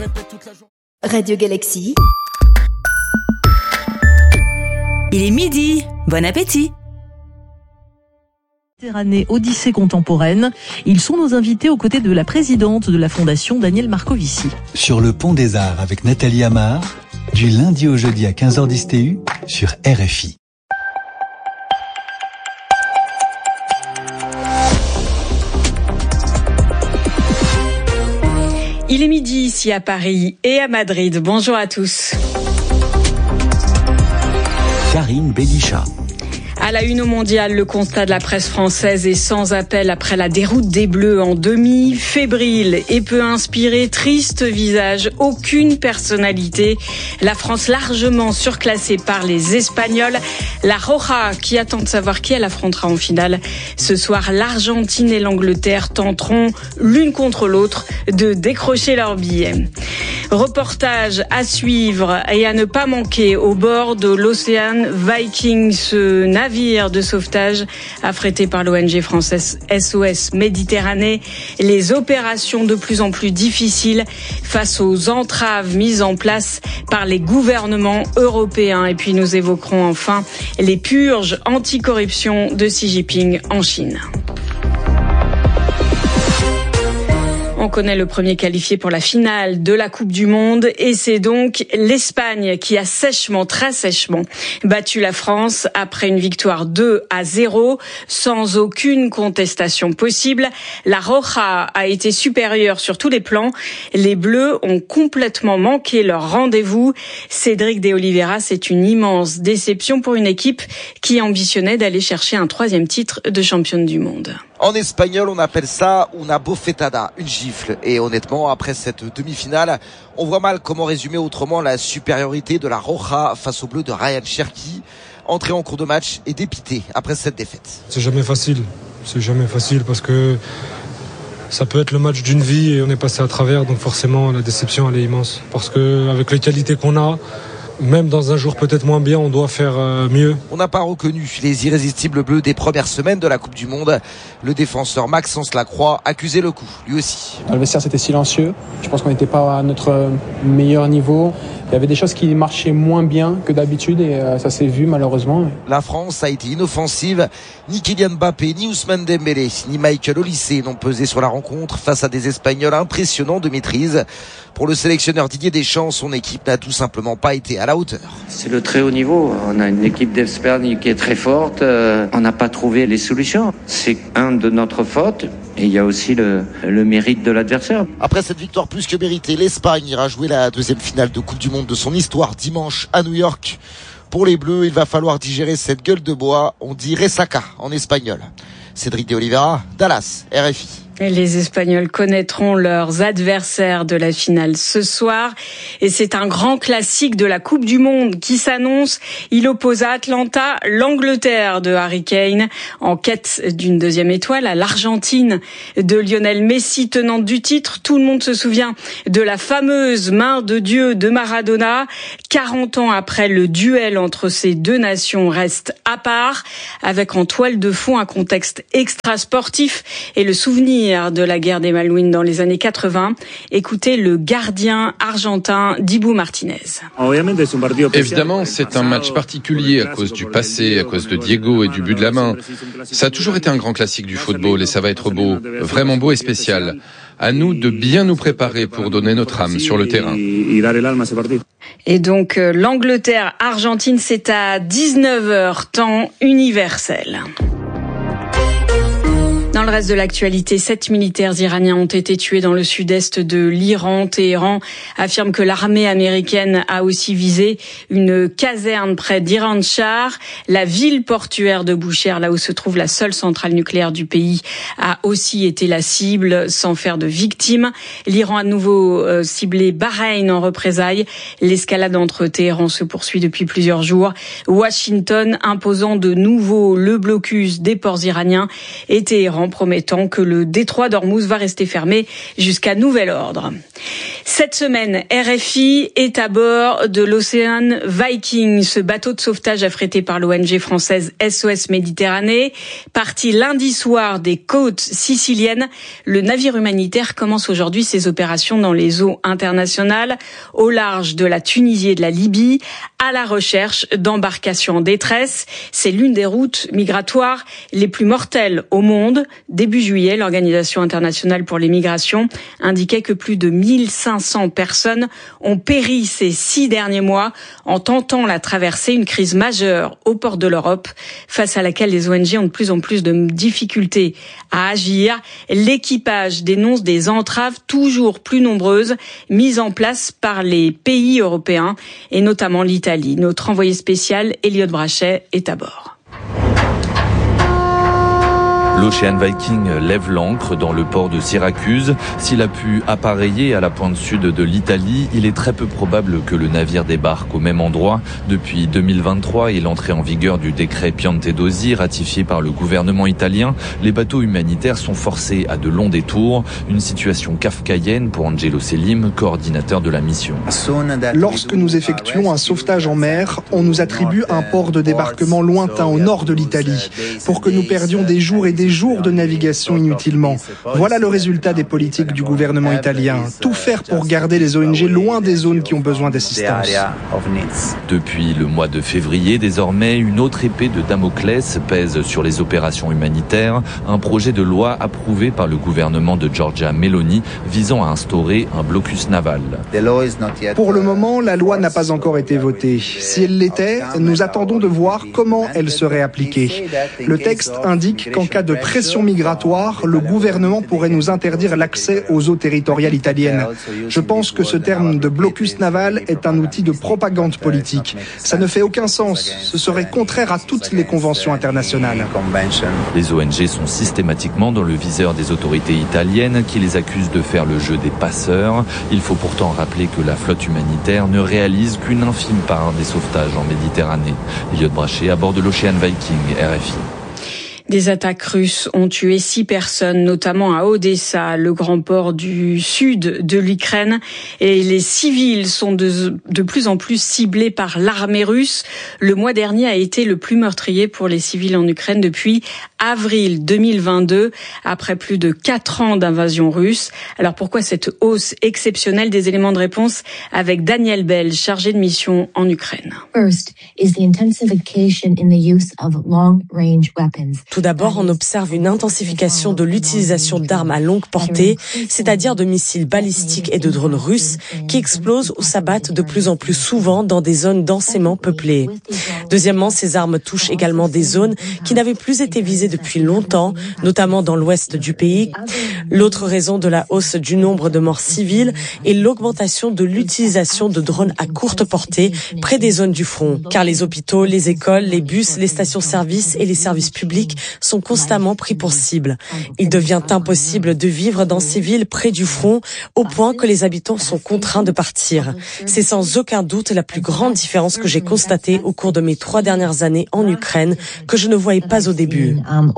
Radio Galaxy. Il est midi. Bon appétit. Méditerranée Odyssée contemporaine. Ils sont nos invités aux côtés de la présidente de la Fondation, Danielle Marcovici. Sur le pont des Arts avec Nathalie Amar, du lundi au jeudi à 15h10 TU sur RFI. Il est midi ici à Paris et à Madrid. Bonjour à tous. Karine Bélichat. À la une au mondial, le constat de la presse française est sans appel après la déroute des Bleus en demi. Fébrile et peu inspiré, triste visage, aucune personnalité. La France largement surclassée par les Espagnols. La Roja qui attend de savoir qui elle affrontera en finale. Ce soir, l'Argentine et l'Angleterre tenteront l'une contre l'autre de décrocher leurs billets. Reportage à suivre et à ne pas manquer au bord de l'Ocean Viking, ce navire de sauvetage affrété par l'ONG française SOS Méditerranée. Les opérations de plus en plus difficiles face aux entraves mises en place par les gouvernements européens. Et puis nous évoquerons enfin les purges anticorruption de Xi Jinping en Chine. On connaît le premier qualifié pour la finale de la Coupe du Monde et c'est donc l'Espagne qui a très sèchement battu la France après une victoire 2-0 sans aucune contestation possible. La Roja a été supérieure sur tous les plans. Les Bleus ont complètement manqué leur rendez-vous. Cédric de Oliveira, c'est une immense déception pour une équipe qui ambitionnait d'aller chercher un 3e titre de championne du monde. En espagnol, on appelle ça una bofetada, une gifle. Et honnêtement, après cette demi-finale, on voit mal comment résumer autrement la supériorité de la Roja face au bleu de Ryan Cherki. Entré en cours de match et dépité après cette défaite. C'est jamais facile parce que ça peut être le match d'une vie et on est passé à travers. Donc forcément, la déception, elle est immense. Parce que avec les qualités qu'on a, même dans un jour peut-être moins bien, on doit faire mieux. On n'a pas reconnu les irrésistibles bleus des premières semaines de la Coupe du Monde. Le défenseur Maxence Lacroix accusait le coup, lui aussi. Dans le vestiaire, c'était silencieux. Je pense qu'on n'était pas à notre meilleur niveau. Il y avait des choses qui marchaient moins bien que d'habitude et ça s'est vu malheureusement. La France a été inoffensive. Ni Kylian Mbappé, ni Ousmane Dembélé, ni Michael Olise n'ont pesé sur la rencontre face à des Espagnols impressionnants de maîtrise. Pour le sélectionneur Didier Deschamps, son équipe n'a tout simplement pas été à la hauteur. C'est le très haut niveau. On a une équipe d'Espagne qui est très forte. On n'a pas trouvé les solutions. C'est un de notre faute. Et il y a aussi le mérite de l'adversaire. Après cette victoire plus que méritée, l'Espagne ira jouer la 2e finale de Coupe du Monde de son histoire dimanche à New York. Pour les Bleus, il va falloir digérer cette gueule de bois. On dit ressaca en espagnol. Cédric de Oliveira, Dallas, RFI. Les Espagnols connaîtront leurs adversaires de la finale ce soir. Et c'est un grand classique de la Coupe du Monde qui s'annonce. Il oppose à Atlanta l'Angleterre de Harry Kane en quête d'une 2e étoile à l'Argentine de Lionel Messi, tenante du titre. Tout le monde se souvient de la fameuse main de Dieu de Maradona. 40 ans après, le duel entre ces deux nations reste à part, avec en toile de fond un contexte extra-sportif et le souvenir de la guerre des Malouines dans les années 80. Écoutez le gardien argentin Dibu Martinez. Évidemment, c'est un match particulier à cause du passé, à cause de Diego et du but de la main. Ça a toujours été un grand classique du football et ça va être beau, vraiment beau et spécial. À nous de bien nous préparer pour donner notre âme sur le terrain. Et donc l'Angleterre-Argentine, c'est à 19h temps universel. Dans le reste de l'actualité, 7 militaires iraniens ont été tués dans le sud-est de l'Iran. Téhéran affirme que l'armée américaine a aussi visé une caserne près d'Iran-Shah. La ville portuaire de Boucher, là où se trouve la seule centrale nucléaire du pays, a aussi été la cible sans faire de victimes. L'Iran a de nouveau ciblé Bahreïn en représailles. L'escalade entre Téhéran se poursuit depuis plusieurs jours. Washington imposant de nouveau le blocus des ports iraniens et Téhéran rassurant, promettant que le détroit d'Ormuz va rester fermé jusqu'à nouvel ordre. Cette semaine, RFI est à bord de l'Ocean Viking, ce bateau de sauvetage affrété par l'ONG française SOS Méditerranée. Parti lundi soir des côtes siciliennes, le navire humanitaire commence aujourd'hui ses opérations dans les eaux internationales, au large de la Tunisie et de la Libye, à la recherche d'embarcations en détresse. C'est l'une des routes migratoires les plus mortelles au monde. Début juillet, l'Organisation internationale pour les migrations indiquait que plus de 1500 personnes ont péri ces 6 derniers mois en tentant la traversée, une crise majeure aux portes de l'Europe, face à laquelle les ONG ont de plus en plus de difficultés à agir. L'équipage dénonce des entraves toujours plus nombreuses mises en place par les pays européens et notamment l'Italie. Notre envoyé spécial, Elliot Brachet, est à bord. L'Ocean Viking lève l'ancre dans le port de Syracuse. S'il a pu appareiller à la pointe sud de l'Italie, il est très peu probable que le navire débarque au même endroit. Depuis 2023 et l'entrée en vigueur du décret Piantedosi ratifié par le gouvernement italien, les bateaux humanitaires sont forcés à de longs détours. Une situation kafkaïenne pour Angelo Selim, coordinateur de la mission. Lorsque nous effectuons un sauvetage en mer, on nous attribue un port de débarquement lointain au nord de l'Italie, pour que nous perdions des jours et des jours de navigation inutilement. Voilà le résultat des politiques du gouvernement italien. Tout faire pour garder les ONG loin des zones qui ont besoin d'assistance. Depuis le mois de février, désormais, une autre épée de Damoclès pèse sur les opérations humanitaires. Un projet de loi approuvé par le gouvernement de Giorgia Meloni visant à instaurer un blocus naval. Pour le moment, la loi n'a pas encore été votée. Si elle l'était, nous attendons de voir comment elle serait appliquée. Le texte indique qu'en cas de pression migratoire, le gouvernement pourrait nous interdire l'accès aux eaux territoriales italiennes. Je pense que ce terme de blocus naval est un outil de propagande politique. Ça ne fait aucun sens. Ce serait contraire à toutes les conventions internationales. Les ONG sont systématiquement dans le viseur des autorités italiennes qui les accusent de faire le jeu des passeurs. Il faut pourtant rappeler que la flotte humanitaire ne réalise qu'une infime part des sauvetages en Méditerranée. Elliot Brachet à bord de l'Ocean Viking, RFI. Des attaques russes ont tué 6 personnes, notamment à Odessa, le grand port du sud de l'Ukraine. Et les civils sont de plus en plus ciblés par l'armée russe. Le mois dernier a été le plus meurtrier pour les civils en Ukraine depuis avril 2022, après plus de 4 ans d'invasion russe. Alors pourquoi cette hausse exceptionnelle? Des éléments de réponse avec Daniel Bell, chargé de mission en Ukraine. Tout d'abord, on observe une intensification de l'utilisation d'armes à longue portée, c'est-à-dire de missiles balistiques et de drones russes qui explosent ou s'abattent de plus en plus souvent dans des zones densément peuplées. Deuxièmement, ces armes touchent également des zones qui n'avaient plus été visées depuis longtemps, notamment dans l'ouest du pays. L'autre raison de la hausse du nombre de morts civiles est l'augmentation de l'utilisation de drones à courte portée près des zones du front, car les hôpitaux, les écoles, les bus, les stations-service et les services publics sont constamment pris pour cible. Il devient impossible de vivre dans ces villes près du front, au point que les habitants sont contraints de partir. C'est sans aucun doute la plus grande différence que j'ai constatée au cours de mes 3 dernières années en Ukraine, que je ne voyais pas au début.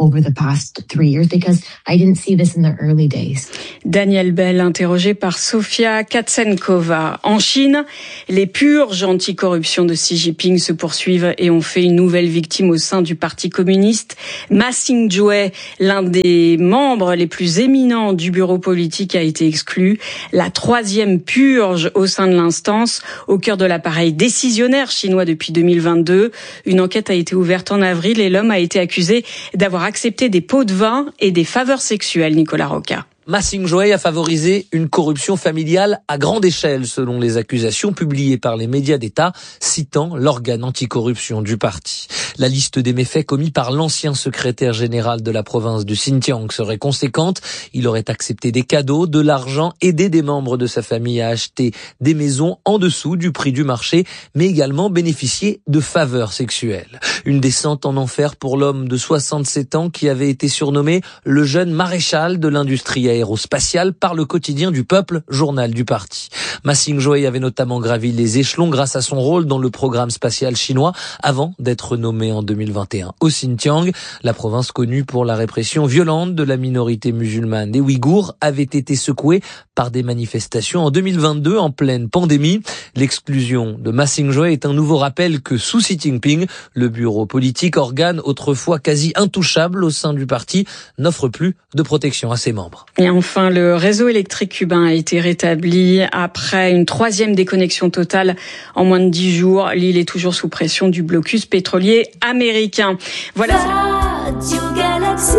Daniel Bell, interrogé par Sofia Katsenkova. En Chine, les purges anticorruption de Xi Jinping se poursuivent et ont fait une nouvelle victime au sein du Parti communiste. Ma Xingzhui, l'un des membres les plus éminents du bureau politique, a été exclu. La 3e purge au sein de l'instance, au cœur de l'appareil décisionnaire chinois depuis 2022. Une enquête a été ouverte en avril et l'homme a été accusé d'avoir accepté des pots de vin et des faveurs sexuelles. Nicolas Roca. Ma Xingzhui a favorisé une corruption familiale à grande échelle, selon les accusations publiées par les médias d'État, citant l'organe anticorruption du parti. La liste des méfaits commis par l'ancien secrétaire général de la province du Xinjiang serait conséquente. Il aurait accepté des cadeaux, de l'argent, aidé des membres de sa famille à acheter des maisons en dessous du prix du marché, mais également bénéficié de faveurs sexuelles. Une descente en enfer pour l'homme de 67 ans qui avait été surnommé le jeune maréchal de l'industriel aérospatiale par le quotidien du peuple, journal du parti. Ma Xinghui avait notamment gravi les échelons grâce à son rôle dans le programme spatial chinois avant d'être nommé en 2021 au Xinjiang. La province connue pour la répression violente de la minorité musulmane des Ouïghours avait été secouée par des manifestations en 2022 en pleine pandémie. L'exclusion de Ma Xinghui est un nouveau rappel que sous Xi Jinping, le bureau politique, organe autrefois quasi intouchable au sein du parti, n'offre plus de protection à ses membres. Et enfin, le réseau électrique cubain a été rétabli après une 3e déconnexion totale en moins de 10 jours. L'île est toujours sous pression du blocus pétrolier américain. Voilà. Radio Galaxy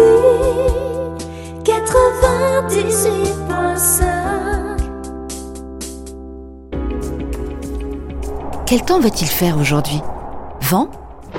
98.5. Quel temps va-t-il faire aujourd'hui ? Vent ? Pluie ?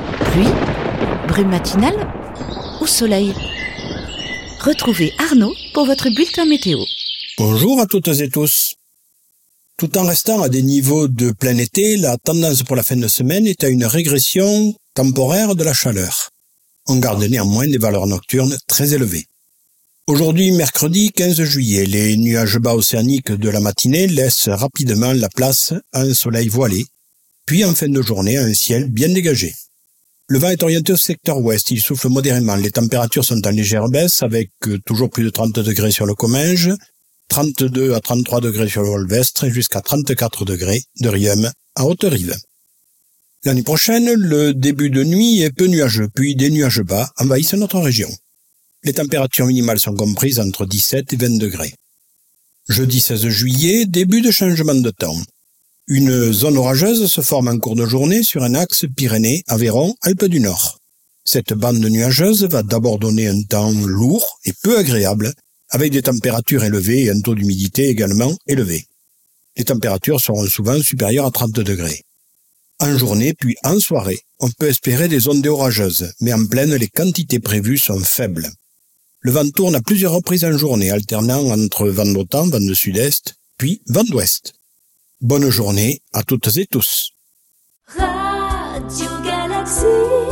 Brume matinale ? Ou soleil ? Retrouvez Arnaud pour votre bulletin météo. Bonjour à toutes et tous. Tout en restant à des niveaux de plein été, la tendance pour la fin de semaine est à une régression temporaire de la chaleur. On garde néanmoins des valeurs nocturnes très élevées. Aujourd'hui, mercredi 15 juillet, les nuages bas océaniques de la matinée laissent rapidement la place à un soleil voilé, puis en fin de journée à un ciel bien dégagé. Le vent est orienté au secteur ouest, il souffle modérément, les températures sont en légère baisse avec toujours plus de 30 degrés sur le Comminges, 32 à 33 degrés sur le Volvestre et jusqu'à 34 degrés de Riom à Haute-Rive. L'année prochaine, le début de nuit est peu nuageux, puis des nuages bas envahissent notre région. Les températures minimales sont comprises entre 17 et 20 degrés. Jeudi 16 juillet, début de changement de temps. Une zone orageuse se forme en cours de journée sur un axe Pyrénées-Aveyron-Alpes du Nord. Cette bande nuageuse va d'abord donner un temps lourd et peu agréable, avec des températures élevées et un taux d'humidité également élevé. Les températures seront souvent supérieures à 30 degrés. En journée puis en soirée, on peut espérer des ondées orageuses, mais en pleine, les quantités prévues sont faibles. Le vent tourne à plusieurs reprises en journée, alternant entre vent d'OTAN, vent de sud-est, puis vent d'ouest. Bonne journée à toutes et tous. Radio Galaxy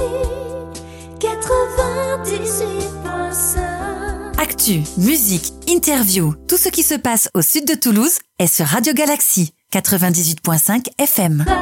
98.5. Actu, musique, interview, tout ce qui se passe au sud de Toulouse est sur Radio Galaxy 98.5 FM.